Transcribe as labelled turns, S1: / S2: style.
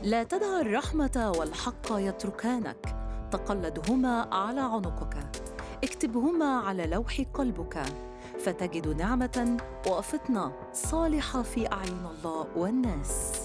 S1: لا تدع الرحمة والحق يتركانك، تقلدهما على عنقك، اكتبهما على لوح قلبك، فتجد نعمة وفطنة صالحة في أعين الله والناس.